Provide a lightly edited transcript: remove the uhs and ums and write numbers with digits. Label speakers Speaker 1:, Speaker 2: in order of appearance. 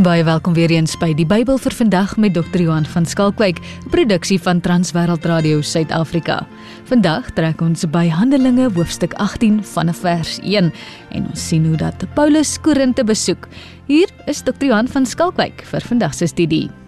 Speaker 1: Baie welkom weer eens by die Bybel vir vandag met Dr. Johan van Skalkwyk, 'n produksie van Transwêreld Radio Suid-Afrika. Vandag trek ons by Handelinge hoofstuk 18 vanaf vers 1 en ons sien hoe dat Paulus Korinte besoek. Hier is Dr. Johan van Skalkwyk vir vandag se studie.